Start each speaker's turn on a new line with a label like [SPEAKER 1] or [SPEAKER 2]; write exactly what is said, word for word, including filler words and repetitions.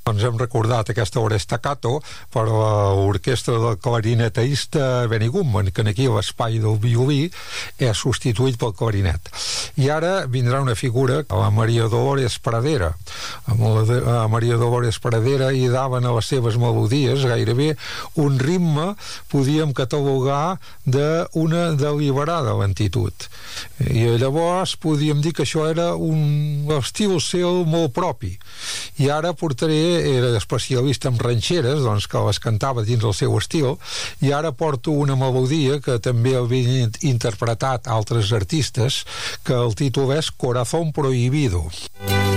[SPEAKER 1] Ens hem recordat aquesta obra staccato per l'orquestra del clarinetista Benny Goodman, que aquí l'espai del violí és substituït pel clarinet. I ara vindrà una figura, la Maria Dolores Pradera. Amb la Maria Dolores Pradera hi daven a les seves melodies gairebé un ritme, podíem catalogar, d'una deliberada lentitud. I llavors podíem dir que això era un estil seu molt propi. I ara portaré, era especialista en ranxeres, doncs que les cantava dins el seu estil, i ara porto una melodia que també havien interpretat altres artistes, que el títol és Corazón Prohibido.